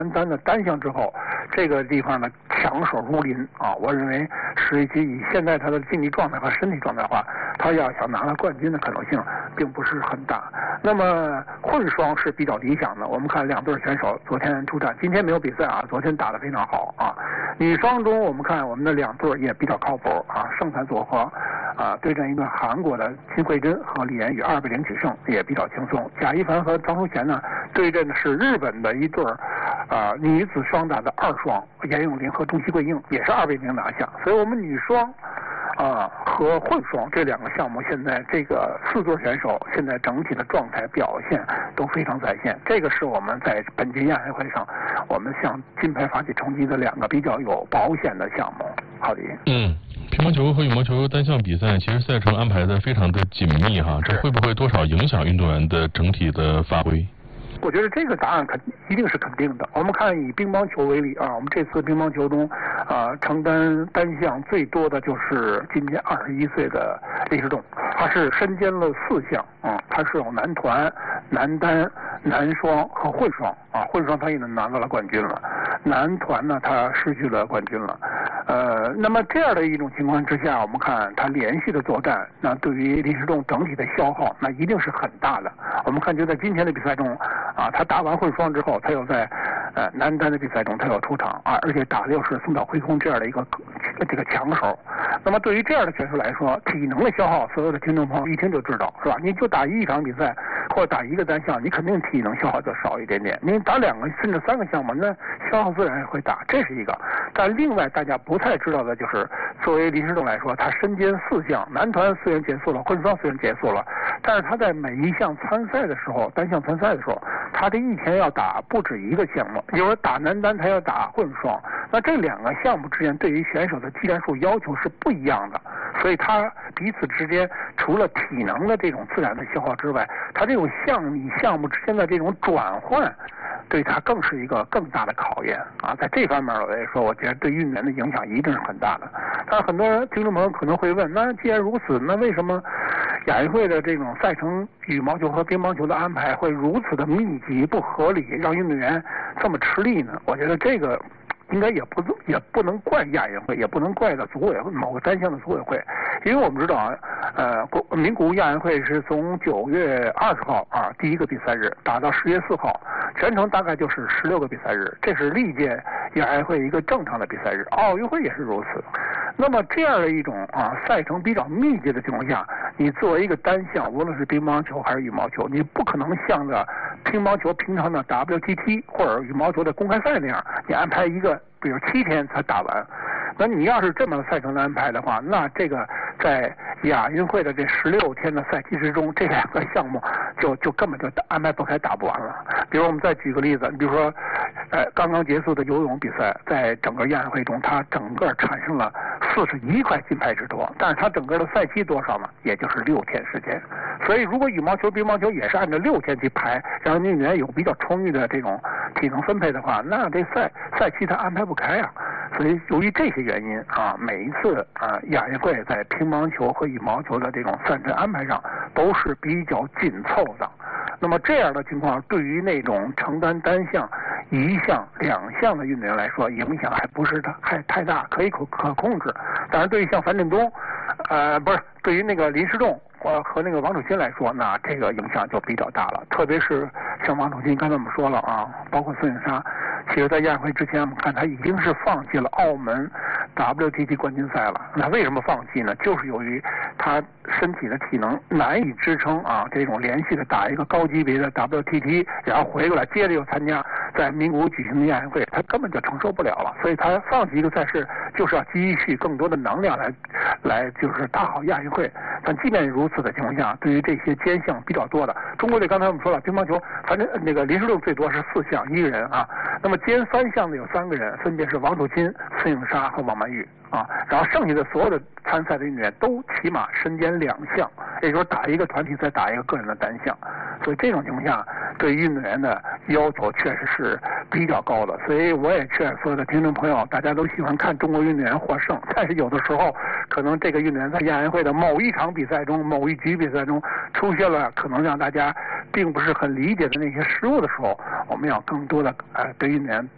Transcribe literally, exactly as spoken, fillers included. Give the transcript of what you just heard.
男单的单项之后，这个地方呢强手如林啊！我认为石一奇以现在他的竞技状态和身体状态的话，他要想拿了冠军的可能性并不是很大。那么混双是比较理想的，我们看两对选手昨天出战，今天没有比赛啊，昨天打得非常好啊。女双中我们看我们的两对也比较靠谱啊，盛产组合啊对阵一个韩国的金惠珍和李妍宇二比零取胜，也比较轻松。贾一凡和张淑贤呢对阵的是日本的一对啊女子双打的二双，严咏琳和中西桂英也是二比零拿下。所以我们女双啊和混双这两个项目，现在这个四对选手现在整体的状态表现都非常在线，这个是我们在本届亚运会上我们向金牌发起冲击的两个比较有保险的项目。好的。 嗯。乒乓球和羽毛球单项比赛，其实赛程安排的非常的紧密哈，这会不会多少影响运动员的整体的发挥？ 我觉得这个答案肯一定是肯定的。我们看以乒乓球为例啊，我们这次乒乓球中啊承担单项最多的就是今年二十一岁的李世栋，他是身兼了四项啊，他是有男团、男单、男双和混双啊，混双他也能拿到了冠军了，男团呢他失去了冠军了。呃，那么这样的一种情况之下，我们看他连续的作战，那对于李世栋整体的消耗，那一定是很大的。我们看就在今天的比赛中，啊，他打完混双之后，他又在呃男单的比赛中他又出场啊，而且打的又是松岛辉空这样的一个这个强手。那么对于这样的选手来说，体能的消耗，所有的听众朋友一听就知道，是吧？你就打一场比赛或者打一个单项，你肯定体能消耗就少一点点。你打两个甚至三个项目，那消耗自然也会大，这是一个。但另外大家不太知道的就是，作为林世栋来说，他身兼四项，男团虽然结束了，混双虽然结束了，但是他在每一项参赛的时候，单项参赛的时候，他这一天要打不止一个项目，有时打男单他要打混双，那这两个项目之间对于选手的技战术要求是不一样的，所以他彼此之间除了体能的这种自然的消耗之外，他这种项目与项目之间的这种转换，对他更是一个更大的考验啊！在这方面来说，我觉得对运动员的影响一定是很大的。但是很多听众朋友可能会问，那既然如此，那为什么亚运会的这种赛程羽毛球和乒乓球的安排会如此的密集不合理，让运动员这么吃力呢？我觉得这个应该也不也不能怪亚运会，也不能怪到组委会某个单项的组委会，因为我们知道啊，呃，国名古屋亚运会是从九月二十号啊第一个比赛日打到十月四号，全程大概就是十六个比赛日，这是历届亚运会一个正常的比赛日，奥运会也是如此。那么这样的一种啊赛程比较密集的情况下，你作为一个单项，无论是乒乓球还是羽毛球，你不可能像着乒乓球平常的 W T T 或者羽毛球的公开赛那样，你安排一个比如七天才打完。那你要是这么赛程的安排的话，那这个在亚运会的这十六天的赛期之中，这两个项目就就根本就安排不开，打不完了。比如我们再举个例子，比如说，呃，刚刚结束的游泳比赛，在整个亚运会中，它整个产生了四十一块金牌之多，但是它整个的赛期多少呢？也就是六天时间。所以如果羽毛球、乒乓球也是按照六天去排，让运动员有比较充裕的这种体能分配的话，那这赛赛期它安排不开啊。所以由于这些原因啊，每一次啊亚运会在乒乓球和羽毛球的这种赛程安排上都是比较紧凑的。那么这样的情况，对于那种承担单项、一项、两项的运动员来说，影响还不是太太大，可以可可控制。当然，对于像樊振东，呃，不是对于那个林世栋和和那个王楚钦来说，那这个影响就比较大了。特别是像王楚钦，刚才我们说了啊，包括孙颖莎。其实，在亚运会之前，我们看他已经是放弃了澳门 W T T 冠军赛了。那为什么放弃呢？就是由于他身体的体能难以支撑啊，这种连续的打一个高级别的 W T T， 然后回过来接着又参加在名古屋举行的亚运会，他根本就承受不了了。所以他放弃一个赛事，就是要积蓄更多的能量来，来就是打好亚运会。但即便如此的情况下，对于这些兼项比较多的，中国队刚才我们说了，乒乓球反正那个林世栋最多是四项一个人啊。那么兼三项的有三个人，分别是王楚钦、孙颖莎和王曼玉啊。然后剩下的所有的参赛的运动员都起码身兼两项，也就是打一个团体赛，打一个个人的单项。所以这种情况下，对运动员的要求确实是比较高的。所以我也劝所有的听众朋友，大家都喜欢看中国运动员获胜，但是有的时候可能这个运动员在亚运会的某一场比赛中、某一局比赛中出现了可能让大家并不是很理解的那些失误的时候，我们要更多的呃对运动员